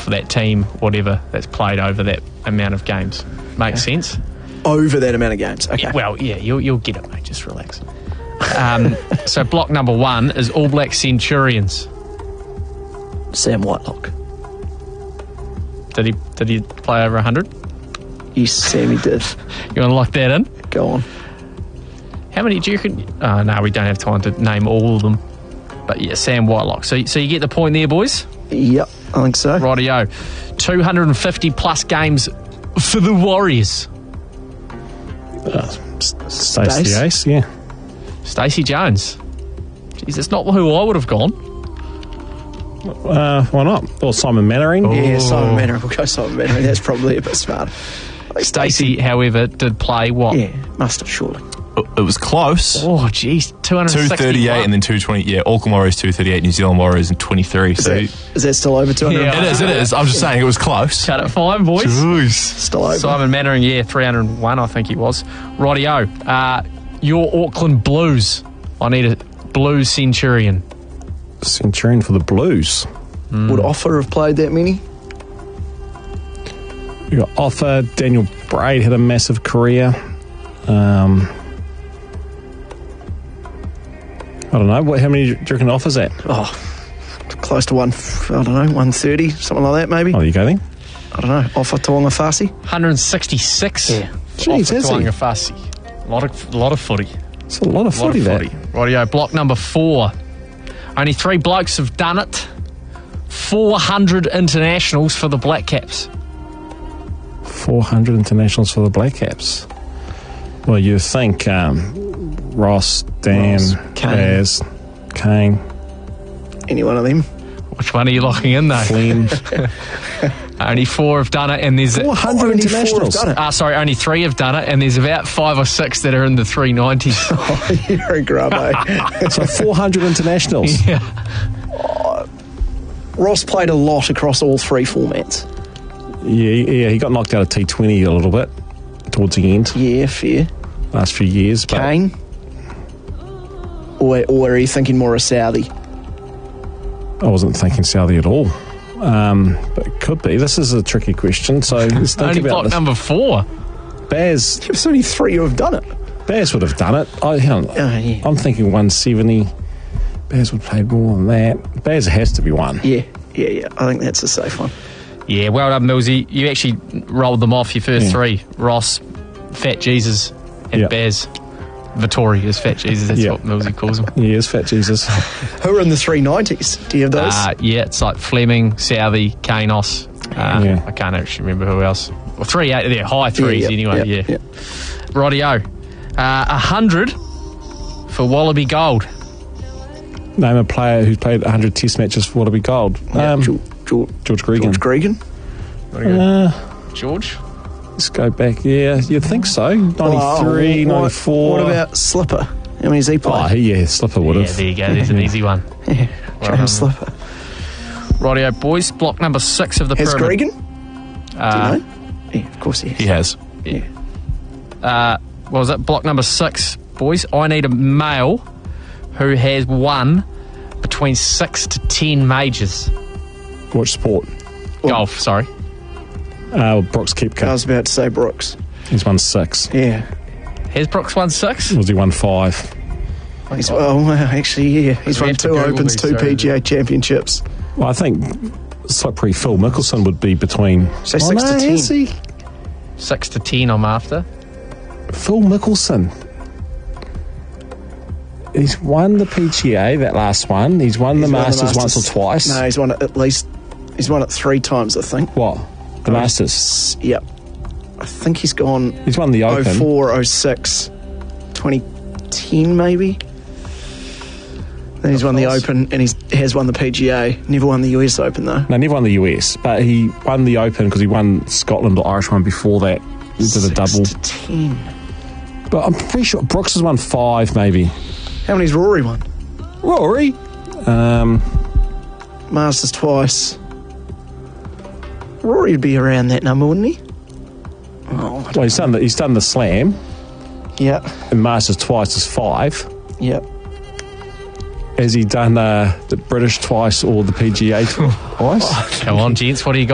for that team, whatever, that's played over that amount of games. Makes sense? Over that amount of games. Okay. Yeah, well, yeah, you'll get it, mate. Just relax. So block number 1 is All Black Centurions. Sam Whitelock. Did he play over 100? Yes, Sammy did. You want to lock that in? Go on. How many do you reckon? No, we don't have time to name all of them. But yeah, Sam Whitelock. So you get the point there, boys? Yep, I think so. Rightio. 250 plus games for the Warriors. Stacey Ace, yeah. Stacey Jones. Jeez, that's not who I would have gone. Why not? Or Simon Mannering. Yeah, Simon Mannering. We'll go Simon Mannering. That's probably a bit smart. Stacey, however, did play what? Yeah, must have surely. It was close. Oh, geez. 238 and then 220. Yeah, Auckland Warriors 238, New Zealand Warriors in 23. Is that still over 200? Yeah, It is. I'm just saying it was close. Cut it fine, boys. Jeez. Still over. Simon Mannering, yeah, 301, I think he was. Rightio. Your Auckland Blues. I need a Blues Centurion. Centurion for the Blues. Would Offa have played that many? We got Offa. Daniel Braid had a massive career. I don't know. How many do you reckon Offa's at? Oh, close to 130, something like that maybe. Oh, there you go then. I don't know. Offa Taonga Fasi. 166. Yeah. Jeez, has he? Taonga Fasi. A lot of footy. It's a lot of footy, that. Rightio. Block number 4. Only 3 blokes have done it. 400 internationals for the Black Caps. 400 internationals for the Black Caps. Well, you think Ross, Dan, Baz, Kane. Any one of them? Which one are you locking in, though? Flynn. Only 4 have done it, and there's 400 only 4 have internationals. done it. sorry, only 3 have done it, and there's about 5 or 6 that are in the 390s. Oh, you're a grub, eh? So 400 internationals. Yeah. Ross played a lot across all 3 formats. Yeah, he got knocked out of T20 a little bit towards the end, Yeah, fair. last few years. But Kane? Or are you thinking more of Southey? I wasn't thinking Southey at all. But it could be. This is a tricky question. So let's think Only about block this. number 4. Baz There's only 3 who have done it. would have done it. Yeah. I'm thinking 170. Baz would play more than that. Baz has to be one. Yeah. I think that's a safe one. Yeah, well done, Millsy. You actually rolled them off, your first 3. Ross, Fat Jesus, and Yeah. Baz. Vittori is Fat Jesus, that's Yeah. what Millsy calls him. He is Fat Jesus. Who are in the 390s? Do you have those? Yeah, it's like Fleming, Southey, Kanos. Yeah. I can't actually remember who else. Well, 3, they're high 3s anyway, yeah. Rightio. 100 for Wallaby Gold. Name a player who's played 100 Test matches for Wallaby Gold. George Gregan. George Gregan? George? Let's go back. Yeah, you'd think so. 93, 94. What about Slipper? How many has he played? Slipper would have. Yeah, there you go. There's an easy one. Yeah, Well James Slipper. Rightio, boys. Block number 6 of the Has pyramid. Gregan? Do you know? Yeah, of course he has. He has. What was it? Block number 6, boys. I need a male who has won between 6 to 10 majors. Watch sport. Golf, sorry. Brooks I Koepka. was about to say Brooks. He's won 6. Yeah. Has Brooks won 6? Was he won 5? Actually, yeah. He's We won have to 2 Google Opens, these, 2 sorry. PGA Championships. Well, I think slippery Phil Mickelson would be between... So 6 to 10. Is he? 6 to 10 I'm after. Phil Mickelson. He's won the PGA, that last one. He's won the Masters once or twice. No, he's won it at least. He's won it 3 times, I think. What? The Masters? Yep. I think he's gone He's won the Open. 04, 06, 2010 maybe. Then he's won the Open and he has won the PGA. Never won the US Open though. No, never won the US, but he won the Open because he won Scotland or Irish one before that. He did a 6 double. to 10. But I'm pretty sure Brooks has won 5 maybe. How many's Rory won? Rory? Masters twice. Rory would be around that number, wouldn't he? Oh, Well, he's done the Slam, yeah. and Masters twice is 5. Yep. Has he done the British twice or the PGA twice? Come on, gents. What do you got?